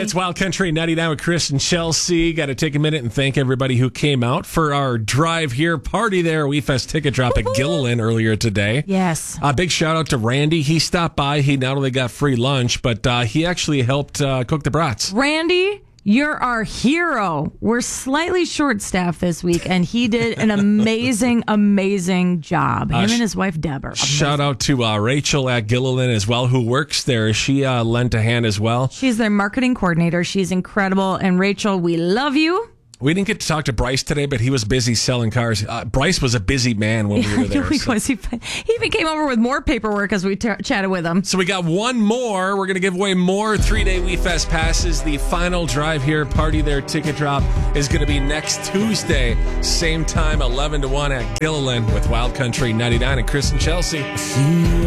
It's Wild Country 99 with Chris and Chelsea. Got to take a minute and thank everybody who came out for our Drive Here party there. WeFest ticket drop at Gilliland earlier today. Yes. Big shout out to Randy. He stopped by. He not only got free lunch, but he actually helped cook the brats. Randy, you're our hero. We're slightly short-staffed this week, and he did an amazing job. Him and his wife, Deborah. Shout out to Rachel at Gilliland as well, who works there. She lent a hand as well. She's their marketing coordinator. She's incredible. And Rachel, we love you. We didn't get to talk to Bryce today, but he was busy selling cars. Bryce was a busy man when we were there. He was. He even came over with more paperwork as we chatted with him. So we got one more. We're going to give away more 3-day WeFest passes. The final Drive Here party there ticket drop is going to be next Tuesday, same time, 11 to 1 at Gilliland with Wild Country 99 and Chris and Chelsea.